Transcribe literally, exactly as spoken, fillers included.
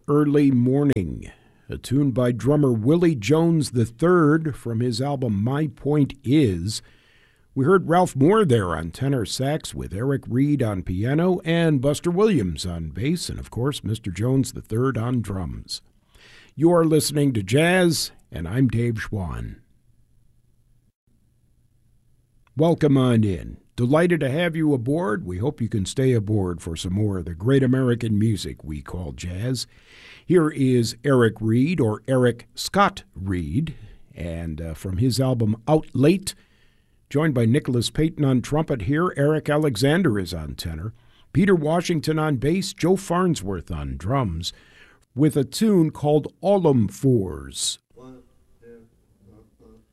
Early Morning, a tune by drummer Willie Jones the third from his album My Point Is. We heard Ralph Moore there on tenor sax with Eric Reed on piano and Buster Williams on bass, and of course Mister Jones the third on drums. You are listening to Jazz, and I'm Dave Schwann. Welcome on in. Delighted to have you aboard. We hope you can stay aboard for some more of the great American music we call jazz. Here is Eric Reed, or Eric Scott Reed, and uh, from his album Out Late, joined by Nicholas Payton on trumpet here. Eric Alexander is on tenor, Peter Washington on bass, Joe Farnsworth on drums, with a tune called Allum Fours.